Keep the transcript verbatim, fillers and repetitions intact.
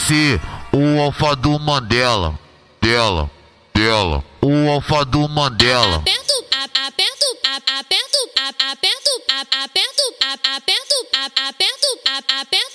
ser o alfa do Mandela, dela, dela, o alfa do Mandela. Aperto, a- aperto, a- aperto, a- aperto, a- aperto, a- aperto, a- aperto, a- aperto.